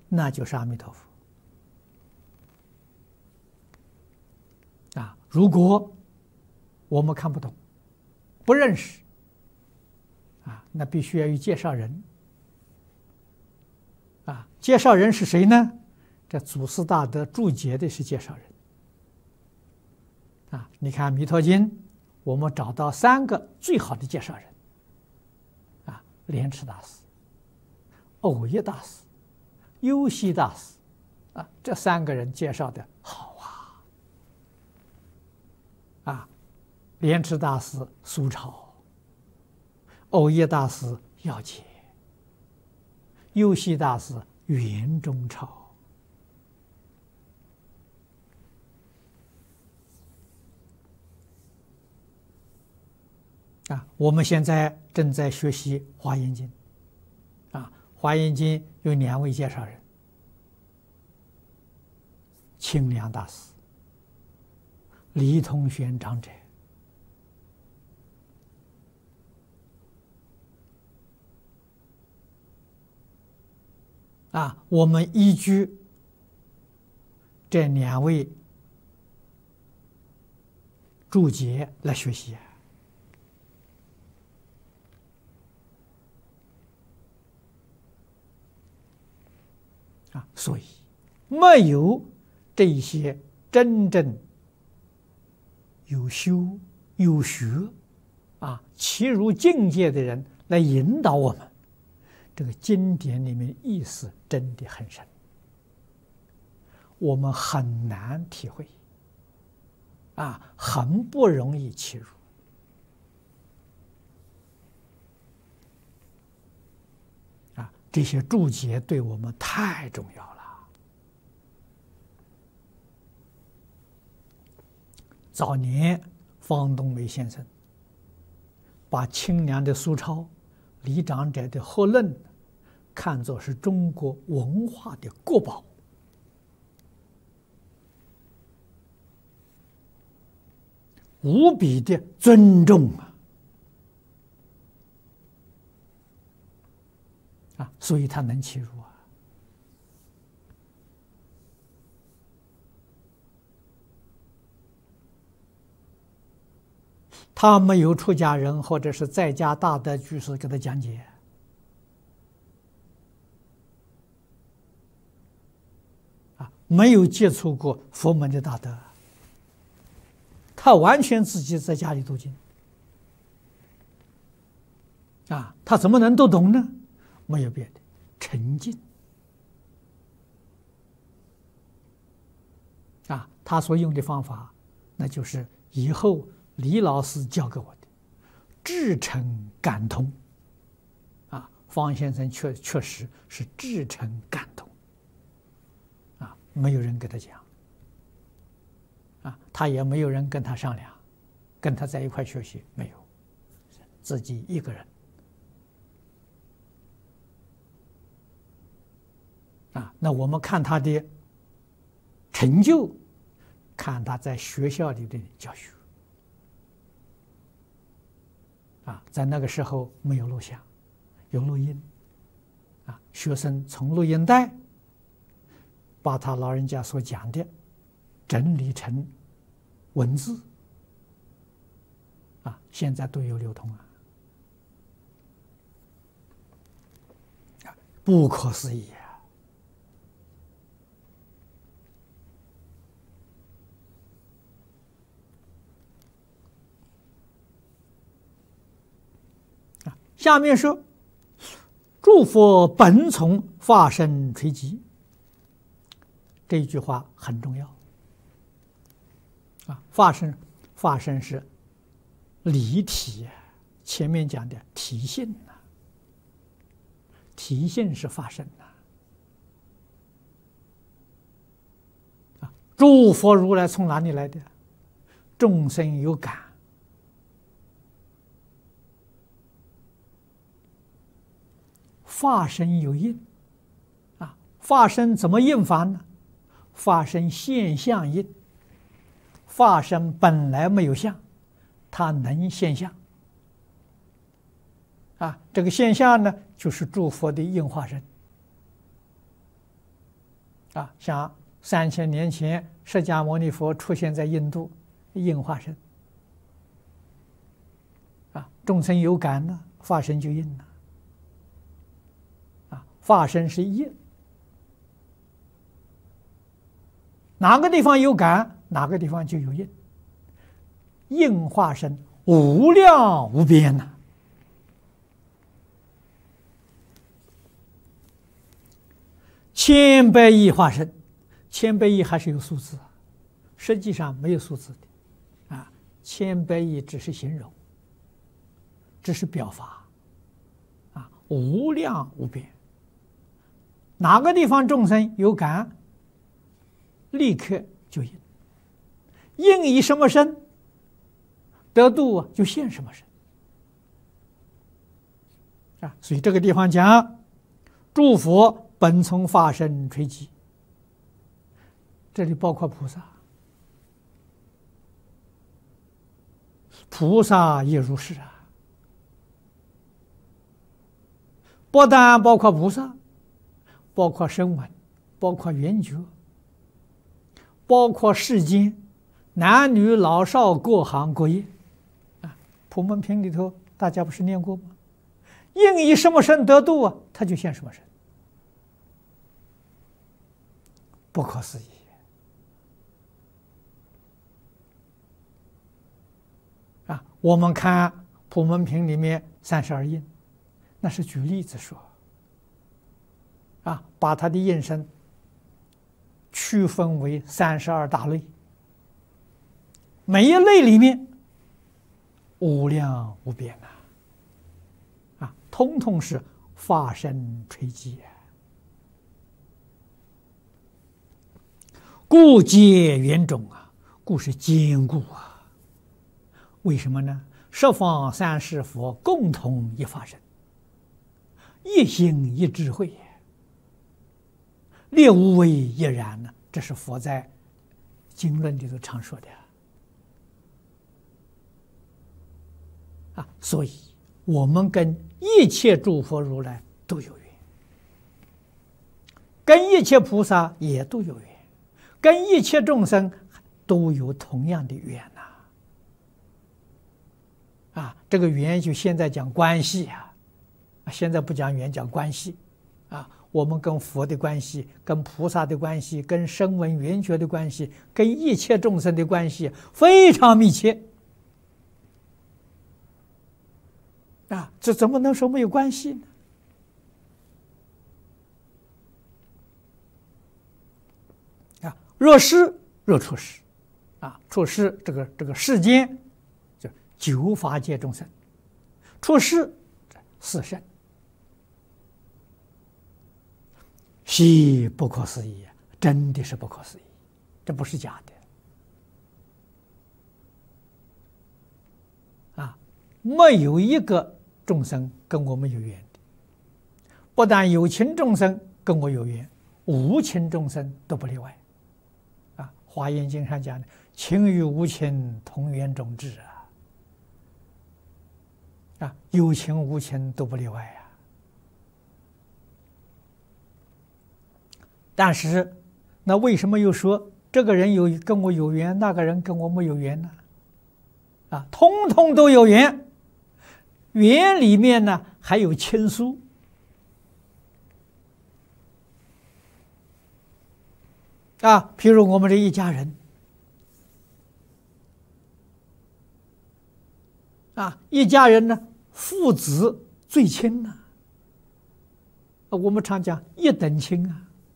那就是阿弥陀佛。如果我们看不懂、不认识，那必须要有介绍人。介绍人是谁呢？这祖师大德注解的是介绍人。你看《弥陀经》，我们找到3个最好的介绍人，莲池大师、藕益大师、优溪大师，这3个人介绍的好莲池大师苏超，藕益大师要解，优溪大师圆中超。我们现在正在学习《华严经》，《华严经》有2位介绍人，清凉大师、李通玄长者。我们依据这2位注解来学习。所以没有这些真正有修有学契入境界的人来引导我们，这个经典里面意思真的很深，我们很难体会，很不容易契入。这些注解对我们太重要了。早年方东梅先生把清凉的苏超、李长者的合论看作是中国文化的国宝，无比的尊重所以他能契入他没有出家人或者是在家大德居士给他讲解，没有接触过佛门的大德，他完全自己在家里读经他怎么能读懂呢？没有别的，沉静他所用的方法，那就是以后李老师教给我的至诚感通方先生确实是至诚感通没有人给他讲他也没有人跟他商量，跟他在一块学习，没有，自己一个人那我们看他的成就，看他在学校里的教学在那个时候没有录像，有录音学生从录音带把他老人家所讲的整理成文字现在都有流通不可思议下面说，诸佛本从法身垂集，这句话很重要法身是离体前面讲的体性体性是法身诸佛如来从哪里来的？众生有感，法身有应法身怎么应法呢？法身现象应，法身本来没有相，它能现象这个现象呢，就是诸佛的应化身像3000年前释迦牟尼佛出现在印度，应化身，众生有感呢，化身就应了，化身是应，哪个地方有感，哪个地方就有应，应化身无量无边呐。千百亿化身，千百亿还是有数字，实际上没有数字的，千百亿只是形容，只是表法，无量无边。哪个地方众生有感，立刻就应，应以什么身得度就现什么身，所以这个地方讲，诸佛本从法身垂寂，这里包括菩萨，菩萨也如是不但包括菩萨，包括声闻，包括缘觉，包括世间男女老少各行各业，普门品里头大家不是念过吗？应以什么身得度他就现什么身，不可思议我们看普门品里面32应，那是举例子说把他的应身区分为32大类，每一类里面无量无边通通是法身垂寂故皆圆种故是坚固为什么呢？十方三世佛共同一法身，一心一智慧，列无为亦然呢。这是佛在经论里头常说的所以我们跟一切诸佛如来都有缘，跟一切菩萨也都有缘，跟一切众生都有同样的缘这个缘就现在讲关系现在不讲缘，讲关系我们跟佛的关系，跟菩萨的关系，跟声闻缘觉的关系，跟一切众生的关系非常密切这怎么能说没有关系呢？若是若出世出世这个世间就9法界众生，出世4圣，悉不可思议真的是不可思议，这不是假的没有一个众生跟我们有缘的，不但有情众生跟我有缘，无情众生都不例外华严经上讲的情与无情同源种智有情无情都不例外但是那为什么又说这个人跟我有缘，那个人跟我没有缘呢？通通都有缘，缘里面呢还有亲疏譬如我们这一家人一家人呢父子最亲我们常讲一等亲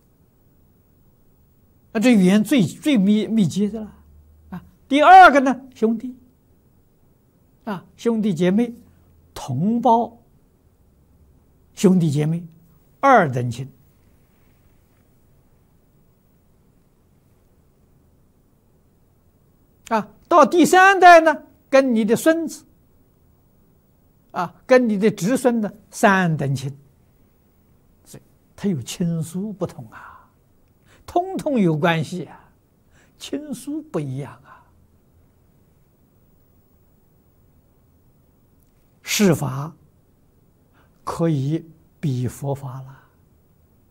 这缘最密切的了第二个呢兄弟兄弟姐妹，同胞兄弟姐妹2等亲到第3代呢跟你的孙子跟你的侄孙的3等亲，所以它有亲疏不同通通有关系亲疏不一样世法可以比佛法了